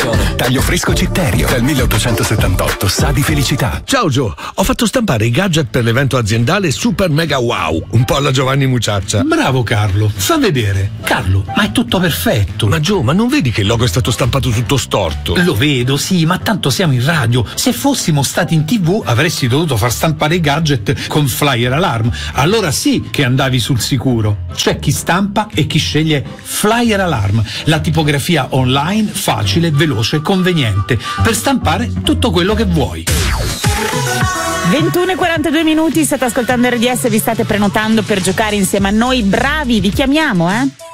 Attenzione, taglio fresco Citterio, dal 1878, sa di felicità. Ciao Gio, ho fatto stampare i gadget per l'evento aziendale Super Mega Wow, un po' alla Giovanni Mucciaccia. Bravo Carlo, fa vedere. Carlo, ma è tutto perfetto. Ma Gio, ma non vedi che il logo è stato stampato tutto storto? Lo vedo, sì, ma tanto siamo in radio. Se fossimo stati in TV avresti dovuto far stampare i gadget con Flyer Alarm. Allora sì che andavi sul sicuro. C'è chi stampa e chi sceglie Flyer Alarm, la tipografia online facile, veloce e conveniente per stampare tutto quello che vuoi. 21:42, state ascoltando RDS, vi state prenotando per giocare insieme a noi. Bravi, vi chiamiamo,